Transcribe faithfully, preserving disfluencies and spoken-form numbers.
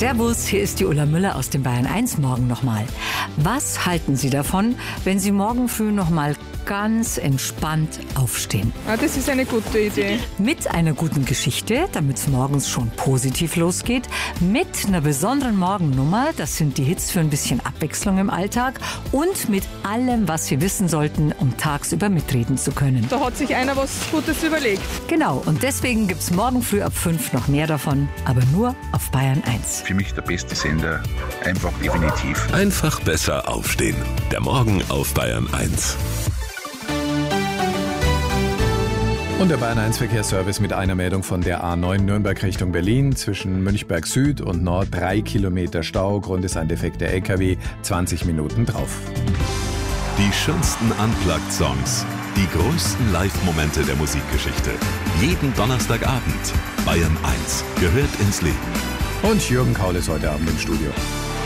Servus, hier ist die Ulla Müller aus dem Bayern eins Morgen nochmal. Was halten Sie davon, wenn Sie morgen früh nochmal ganz entspannt aufstehen? Ah, das ist eine gute Idee. Mit einer guten Geschichte, damit es morgens schon positiv losgeht. Mit einer besonderen Morgennummer, das sind die Hits für ein bisschen Abwechslung im Alltag. Und mit allem, was Sie wissen sollten, um tagsüber mitreden zu können. Da hat sich einer was Gutes überlegt. Genau, und deswegen gibt es morgen früh ab fünf noch mehr davon, aber nur auf Bayern eins. Für mich der beste Sender, einfach definitiv. Einfach besser aufstehen. Der Morgen auf Bayern eins. Und der Bayern eins Verkehrsservice mit einer Meldung von der A neun Nürnberg Richtung Berlin. Zwischen Münchberg Süd und Nord drei Kilometer Stau. Grund ist ein defekter L K W. zwanzig Minuten drauf. Die schönsten Unplugged-Songs. Die größten Live-Momente der Musikgeschichte. Jeden Donnerstagabend. Bayern eins gehört ins Leben. Und Jürgen Kaul ist heute Abend im Studio.